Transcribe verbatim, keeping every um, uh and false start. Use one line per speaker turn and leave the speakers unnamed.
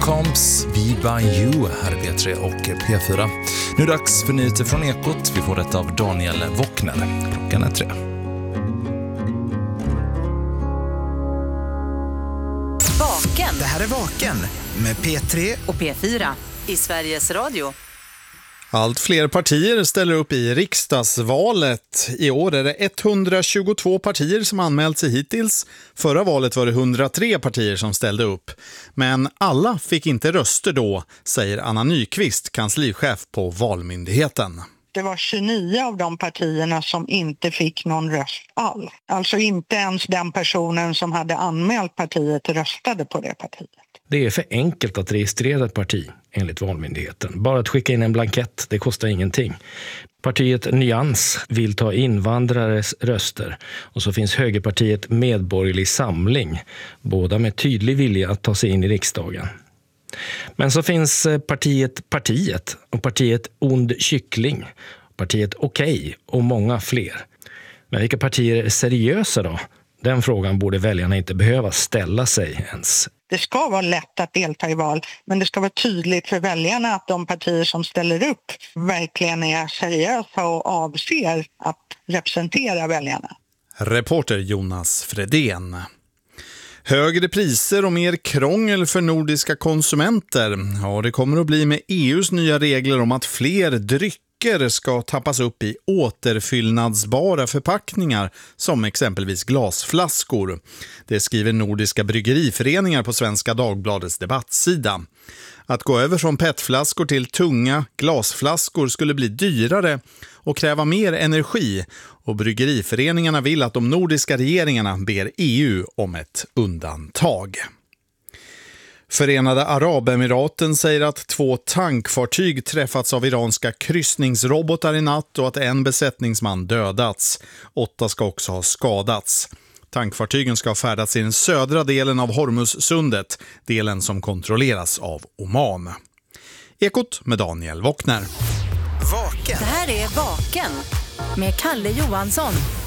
Morecambe's Be By You här är P tre och P fyra. Nu är det dags för nyheter från Ekot. Vi får detta av Daniel Wockner. Klockan är tre.
Vaken.
Det här är Vaken med P tre
och P fyra i Sveriges Radio.
Allt fler partier ställer upp i riksdagsvalet. I år är det etthundratjugotvå partier som anmält sig hittills. Förra valet var det hundratre partier som ställde upp. Men alla fick inte röster då, säger Anna Nyqvist, kanslichef på Valmyndigheten.
Det var tjugonio av de partierna som inte fick någon röst alls. Alltså inte ens den personen som hade anmält partiet röstade på det partiet.
Det är för enkelt att registrera ett parti, enligt Valmyndigheten. Bara att skicka in en blankett, det kostar ingenting. Partiet Nyans vill ta invandrares röster. Och så finns högerpartiet Medborgerlig Samling. Båda med tydlig vilja att ta sig in i riksdagen. Men så finns partiet Partiet och partiet Ond Kyckling. Partiet Okej och många fler. Men vilka partier är seriösa då? Den frågan borde väljarna inte behöva ställa sig ens.
Det ska vara lätt att delta i val, men det ska vara tydligt för väljarna att de partier som ställer upp verkligen är seriösa och avser att representera väljarna.
Reporter Jonas Fredén. Högre priser och mer krångel för nordiska konsumenter. Ja, det kommer att bli med E U:s nya regler om att fler drycker ska tappas upp i återfyllnadsbara förpackningar som exempelvis glasflaskor. Det skriver Nordiska Bryggeriföreningar på Svenska Dagbladets debattsida. Att gå över från petflaskor till tunga glasflaskor skulle bli dyrare och kräva mer energi, och bryggeriföreningarna vill att de nordiska regeringarna ber E U om ett undantag. Förenade Arabemiraten säger att två tankfartyg träffats av iranska kryssningsrobotar i natt och att en besättningsman dödats. Åtta ska också ha skadats. Tankfartygen ska ha färdats i den södra delen av Hormuzsundet, delen som kontrolleras av Oman. Ekot med Daniel Wockner.
Vaken.
Det här är Vaken med Kalle Johansson.